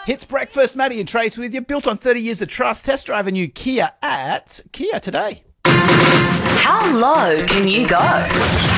Hits breakfast, Maddie and Trace with you. Built on 30 years of trust. Test drive a new Kia at Kia today. How low can you go?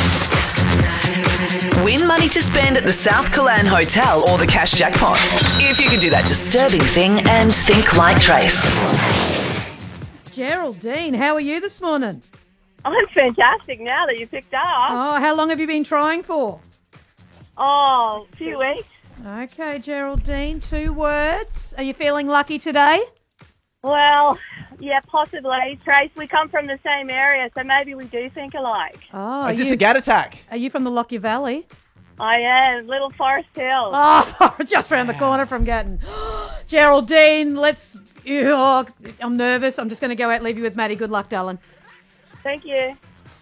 Win money to spend at the South Killarn Hotel or the Cash Jackpot. If you could do that disturbing thing and think like Trace. Geraldine, how are you this morning? I'm fantastic now that you picked up. Oh, how long have you been trying for? Oh, a few weeks. Okay, Geraldine, 2 words. Are you feeling lucky today? Well, yeah, possibly. Trace, we come from the same area, so maybe we do think alike. Oh, Is this a Gat attack? Are you from the Lockyer Valley? I am. Little Forest Hill. Oh, just round the corner from Gatton. Geraldine, I'm nervous. I'm just going to go out and leave you with Maddie. Good luck, darling. Thank you.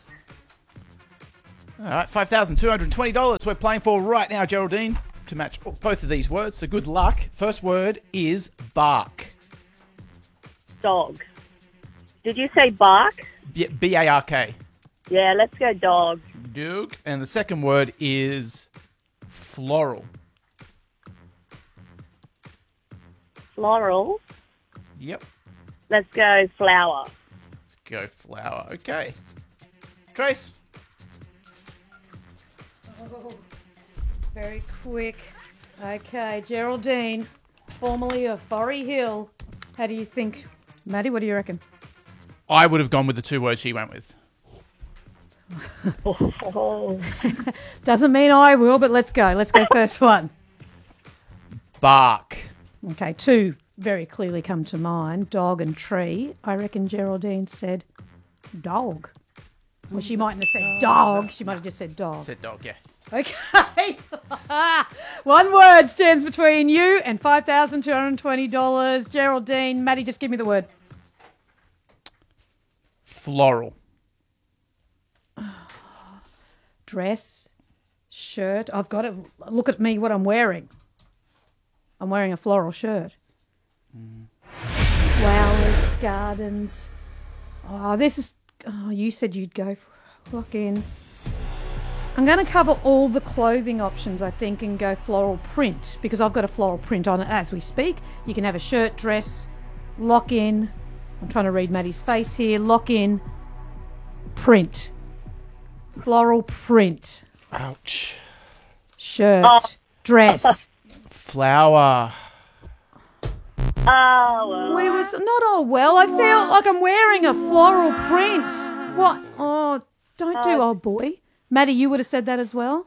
All right, $5,220 we're playing for right now, Geraldine, to match both of these words. So good luck. First word is bark. Dog. Did you say bark? B-A-R-K. Yeah, let's go dog. Duke. And the second word is floral. Floral. Yep. Let's go flower. Let's go flower. Okay. Trace. Oh, very quick. Okay, Geraldine, formerly of Forry Hill. How do you think? Maddie, what do you reckon? I would have gone with the 2 words she went with. Doesn't mean I will, but let's go. Let's go first one. Bark. Okay, 2 very clearly come to mind. Dog and tree. I reckon Geraldine said dog. Well, she mightn't have said dog. She might have just said dog. Said dog, yeah. Okay. 1 word stands between you and $5,220. Geraldine, Maddie, just give me the word. Floral. Dress, shirt. I've got it. Look at me, what I'm wearing. I'm wearing a floral shirt. Flowers, gardens. Oh, you said you'd go for lock in. I'm going to cover all the clothing options, I think, and go floral print because I've got a floral print on it as we speak. You can have a shirt, dress, lock in. I'm trying to read Maddie's face here. Lock in, print. Floral print. Ouch. Shirt, dress. Flower. Oh, well. We was not all well. I feel like I'm wearing a floral print. What? Oh, don't do old boy. Maddie, you would have said that as well?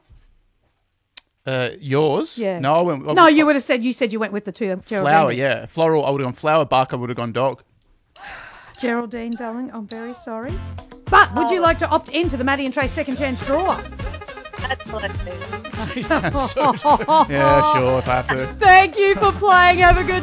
Yours? Yeah. No, I went... No, you would have said, you said you went with the 2. Geraldine. Flower, yeah. Floral, I would have gone flower. Bark, I would have gone dog. Geraldine, darling, I'm very sorry. But would you like to opt into the Maddie and Trace second chance draw? Absolutely. She sounds so... Yeah, sure, if I have to. Thank you for playing. Have a good